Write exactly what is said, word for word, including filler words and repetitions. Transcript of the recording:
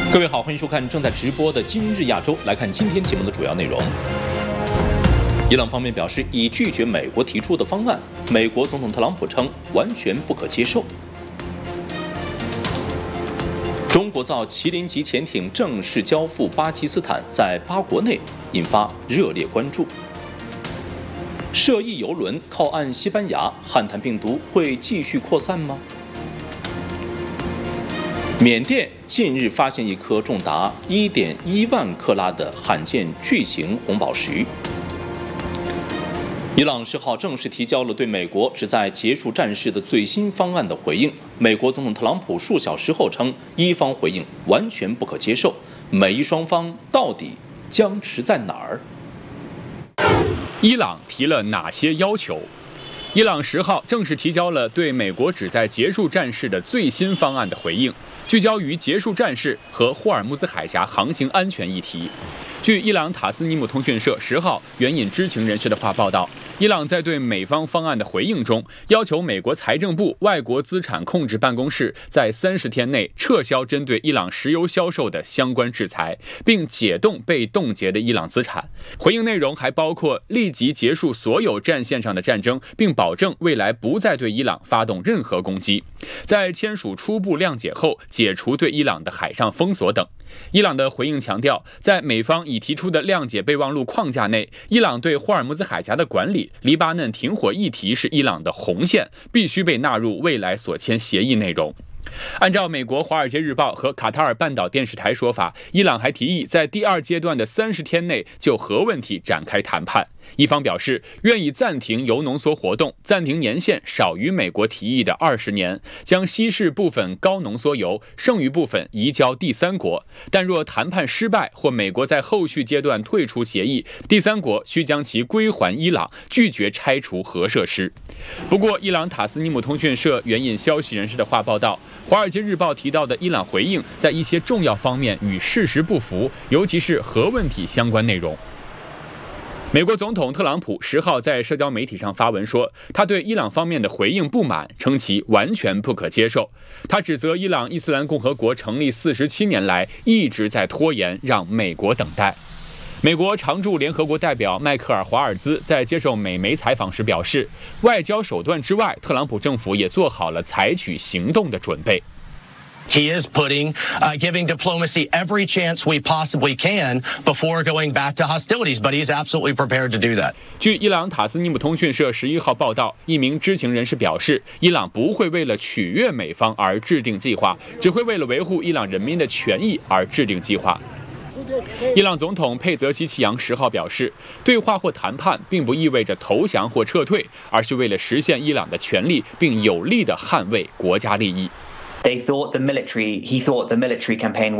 各位好，欢迎收看正在直播的今日亚洲。来看今天节目的主要内容。伊朗方面表示已拒绝美国提出的方案，美国总统特朗普称完全不可接受。中国造麒麟级潜艇正式交付巴基斯坦，在巴国内引发热烈关注。涉疫油轮靠岸西班牙，汉坦病毒会继续扩散吗？缅甸近日发现一颗重达 一点一万克拉的罕见巨型红宝石。伊朗十号正式提交了对美国旨在结束战事的最新方案的回应。美国总统特朗普数小时后称，伊方回应完全不可接受。美伊双方到底僵持在哪儿？ 伊朗提了哪些要求？伊朗十号正式提交了对美国旨在结束战事的最新方案的回应，聚焦于结束战事和霍尔木兹海峡航行安全议题。据伊朗塔斯尼姆通讯社十号援引知情人士的话报道，伊朗在对美方方案的回应中，要求美国财政部外国资产控制办公室在三十天内撤销针对伊朗石油销售的相关制裁，并解冻被冻结的伊朗资产。回应内容还包括立即结束所有战线上的战争，并保证未来不再对伊朗发动任何攻击。在签署初步谅解后，解除对伊朗的海上封锁等。伊朗的回应强调，在美方已提出的谅解备忘录框架内，伊朗对霍尔木兹海峡的管理、黎巴嫩停火议题是伊朗的红线，必须被纳入未来所签协议内容。按照美国《华尔街日报》和卡塔尔半岛电视台说法，伊朗还提议在第二阶段的三十天内就核问题展开谈判。一方表示愿意暂停铀浓缩活动，暂停年限少于美国提议的二十年，将稀释部分高浓缩铀，剩余部分移交第三国。但若谈判失败或美国在后续阶段退出协议，第三国需将其归还伊朗，拒绝拆除核设施。不过，伊朗塔斯尼姆通讯社援引消息人士的话报道，《华尔街日报》提到的伊朗回应在一些重要方面与事实不符，尤其是核问题相关内容。美国总统特朗普十号在社交媒体上发文说，他对伊朗方面的回应不满，称其完全不可接受。他指责伊朗伊斯兰共和国成立四十七年来一直在拖延，让美国等待。美国常驻联合国代表迈克尔·华尔兹在接受美媒采访时表示，外交手段之外，特朗普政府也做好了采取行动的准备。 He is putting, uh, giving diplomacy every chance we possibly can before going back to hostilities, but he's absolutely prepared to do that. 据伊朗塔斯尼姆通讯社十一号报道，一名知情人士表示，伊朗不会为了取悦美方而制定计划，只会为了维护伊朗人民的权益而制定计划。伊朗总统佩泽希奇扬十号表示，对话或谈判并不意味着投降或撤退，而是为了实现伊朗的权利，并有力地捍卫国家利益。 They thought the military, he thought the military campaign